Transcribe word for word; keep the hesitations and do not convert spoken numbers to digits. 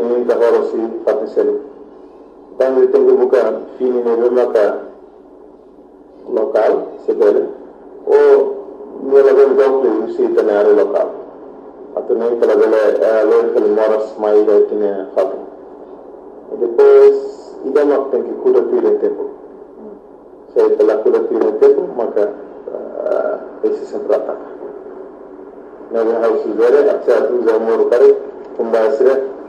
min ka horo si fatu selu tangi tengu buka fini ne rumaka lokal sebele o nela ben dokle usi tanare lokal atau nem kala bele lo fel moras mai da tine fatu e depois ida mak tenki kuda pile tempo se pela kuda pile tempo maka esse sempre ataca na hausa zere acha tu zamor kare kumbasire